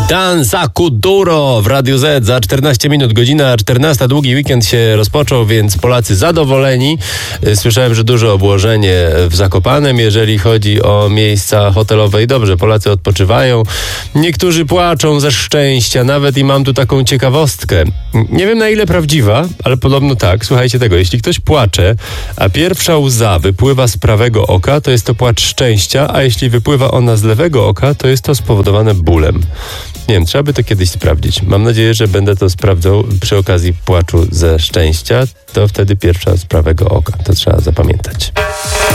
Danza Kuduro w Radiu Z za 14 minut, godzina 14. Długi weekend się rozpoczął, więc Polacy zadowoleni. Słyszałem, że duże obłożenie w Zakopanem, jeżeli chodzi o miejsca hotelowe i dobrze, Polacy odpoczywają. Niektórzy płaczą ze szczęścia, nawet i mam tu taką ciekawostkę. Nie wiem na ile prawdziwa, ale podobno tak. Słuchajcie tego, jeśli ktoś płacze, a pierwsza łza wypływa z prawego oka, to jest to płacz szczęścia, a jeśli wypływa ona z lewego oka, to jest to spowodowane bólem. Nie wiem, trzeba by to kiedyś sprawdzić. Mam nadzieję, że będę to sprawdzał przy okazji płaczu ze szczęścia. To wtedy pierwsza z prawego oka. To trzeba zapamiętać.